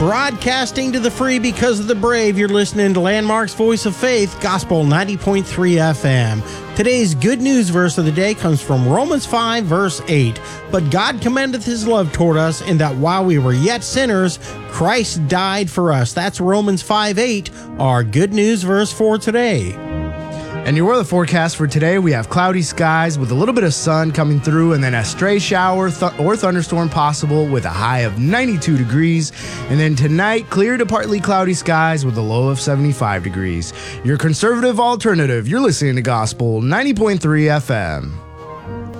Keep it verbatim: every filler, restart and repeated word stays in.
Broadcasting to the free because of the brave, you're listening to Landmark's Voice of Faith, Gospel ninety point three F M. Today's good news verse of the day comes from Romans five, verse eight. But God commendeth his love toward us, in that while we were yet sinners, Christ died for us. That's Romans five, eight, our good news verse for today. And your weather forecast for today, we have cloudy skies with a little bit of sun coming through, and then a stray shower th- or thunderstorm possible with a high of ninety-two degrees. And then tonight, clear to partly cloudy skies with a low of seventy-five degrees. Your conservative alternative, you're listening to Gospel ninety point three F M.